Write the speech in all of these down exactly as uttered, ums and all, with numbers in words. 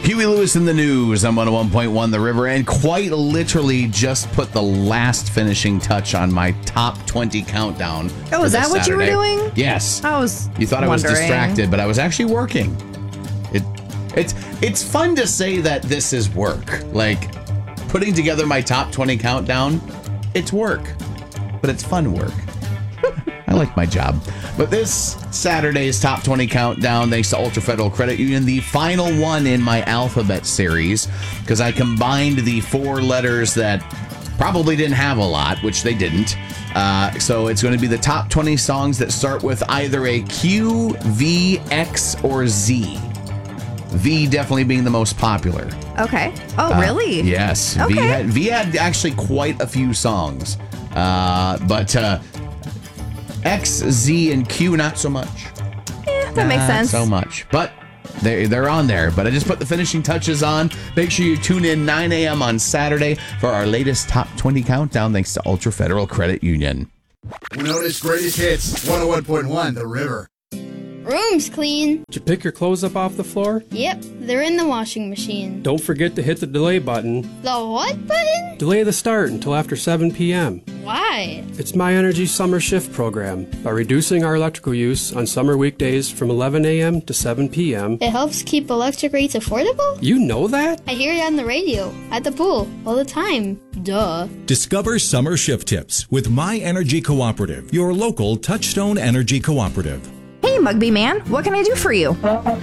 Huey Lewis in the news on one oh one point one The River, and quite literally just put the last finishing touch on my top twenty countdown. Oh, is that what Saturday. you were doing? Yes. I was You thought wondering. I was distracted, but I was actually working. It, it's it's fun to say that this is work. Like, putting together my top twenty countdown, it's work. But it's fun work. I like my job. But this Saturday's Top twenty Countdown, thanks to Ultra Federal Credit Union, the final one in my alphabet series, because I combined the four letters that probably didn't have a lot, which they didn't. Uh, so it's going to be the top twenty songs that start with either a Q, V, X, or Z. V definitely being the most popular. Okay. Oh, Uh, really? yes. Okay. V had, V had actually quite a few songs. Uh, but uh, X, Z, and Q, not so much. Yeah, that makes Not sense. so much. But they're, they're on there. But I just put the finishing touches on. Make sure you tune in nine a.m. on Saturday for our latest Top twenty Countdown, thanks to Ultra Federal Credit Union. Winona's greatest hits, one oh one point one The River. Room's clean. Did you pick your clothes up off the floor? Yep, they're in the washing machine. Don't forget to hit the delay button. The what button? Delay the start until after seven p.m. Why? It's My Energy Summer Shift program. By reducing our electrical use on summer weekdays from eleven a.m. to seven p.m. It helps keep electric rates affordable? You know that? I hear it on the radio, at the pool, all the time. Duh. Discover summer shift tips with My Energy Cooperative, your local Touchstone Energy Cooperative. Hey, Mugby Man, what can I do for you?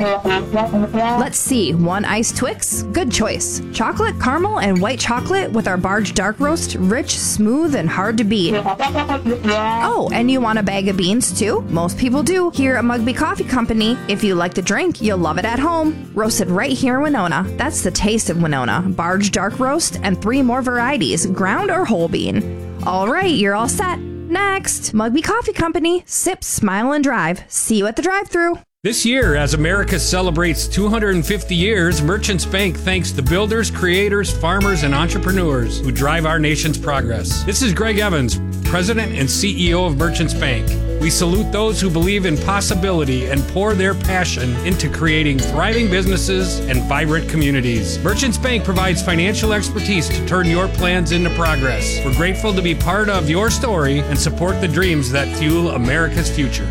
Let's see. One iced Twix? Good choice. Chocolate, caramel, and white chocolate with our Barge Dark Roast. Rich, smooth, and hard to beat. Oh, and you want a bag of beans, too? Most people do. Here at Mugby Coffee Company, if you like the drink, you'll love it at home. Roasted right here in Winona. That's the taste of Winona. Barge Dark Roast and three more varieties, ground or whole bean. All right, you're all set. Next, Mugby Coffee Company. Sip, smile, and drive. See you at the drive-thru. This year, as America celebrates two hundred fifty years, Merchants Bank thanks the builders, creators, farmers, and entrepreneurs who drive our nation's progress. This is Greg Evans, President and C E O of Merchants Bank. We salute those who believe in possibility and pour their passion into creating thriving businesses and vibrant communities. Merchants Bank provides financial expertise to turn your plans into progress. We're grateful to be part of your story and support the dreams that fuel America's future.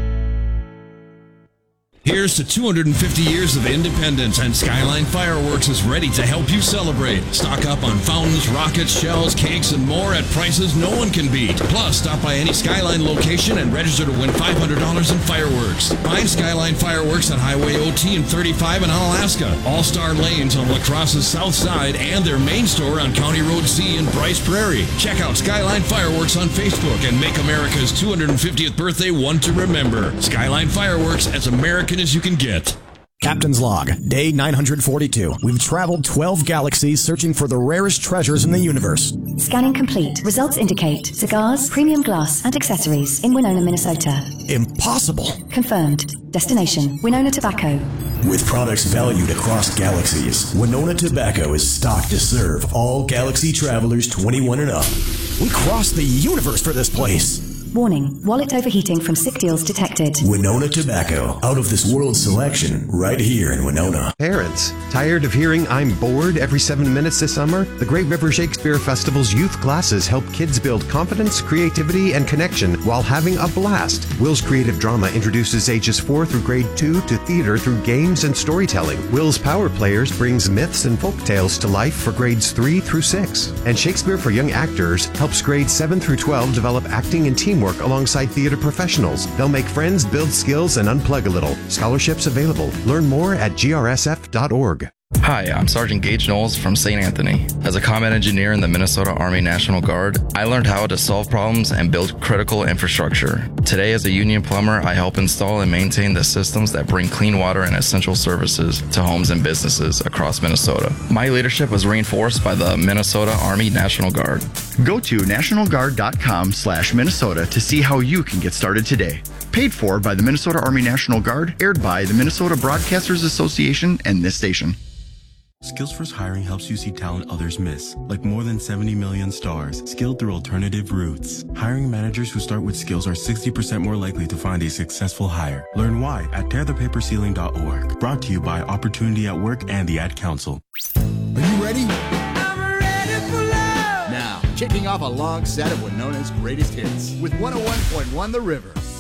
Here's to two hundred fifty years of independence, and Skyline Fireworks is ready to help you celebrate. Stock up on fountains, rockets, shells, cakes, and more at prices no one can beat. Plus, stop by any Skyline location and register to win five hundred dollars in fireworks. Find Skyline Fireworks on Highway O T and thirty-five in Onalaska, All-Star Lanes on La Crosse's south side, and their main store on County Road C in Bryce Prairie. Check out Skyline Fireworks on Facebook and make America's two hundred fiftieth birthday one to remember. Skyline Fireworks, as American as you can get. Captain's Log, day nine hundred forty-two. We've traveled twelve galaxies searching for the rarest treasures in the universe. Scanning complete. Results indicate cigars, premium glass, and accessories in Winona, Minnesota. Impossible. Confirmed. Destination, Winona Tobacco. With products valued across galaxies, Winona Tobacco is stocked to serve all galaxy travelers twenty-one and up. We crossed the universe for this place. Warning, wallet overheating from sick deals detected. Winona Tobacco, out of this world selection, right here in Winona. Parents, tired of hearing I'm bored every seven minutes this summer? The Great River Shakespeare Festival's youth classes help kids build confidence, creativity, and connection while having a blast. Will's Creative Drama introduces ages four through grade two to theater through games and storytelling. Will's Power Players brings myths and folk tales to life for grades three through six. And Shakespeare for Young Actors helps grades seven through twelve develop acting and teamwork alongside theater professionals. They'll make friends, build skills, and unplug a little. Scholarships available. Learn more at G R S F dot org. Hi, I'm Sergeant Gage Knowles from Saint Anthony. As a combat engineer in the Minnesota Army National Guard, I learned how to solve problems and build critical infrastructure. Today, as a union plumber, I help install and maintain the systems that bring clean water and essential services to homes and businesses across Minnesota. My leadership was reinforced by the Minnesota Army National Guard. Go to national guard dot com slash Minnesota to see how you can get started today. Paid for by the Minnesota Army National Guard, aired by the Minnesota Broadcasters Association and this station. Skills First Hiring helps you see talent others miss, like more than seventy million stars, skilled through alternative routes. Hiring managers who start with skills are sixty percent more likely to find a successful hire. Learn why at tear the paper ceiling dot org. Brought to you by Opportunity at Work and the Ad Council. Are you ready? I'm ready for love! Now, kicking off a long set of Winona's greatest hits with one oh one point one The River.